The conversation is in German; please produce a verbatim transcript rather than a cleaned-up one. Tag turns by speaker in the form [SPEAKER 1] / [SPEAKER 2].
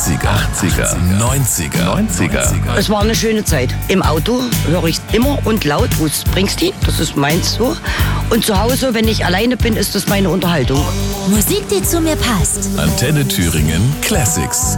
[SPEAKER 1] achtziger, achtziger, neunziger, neunziger.
[SPEAKER 2] Es war eine schöne Zeit. Im Auto höre ich immer und laut Bruce Springsteen, das ist meins so. Und zu Hause, wenn ich alleine bin, ist das meine Unterhaltung.
[SPEAKER 3] Musik, die zu mir passt.
[SPEAKER 1] Antenne Thüringen Classics.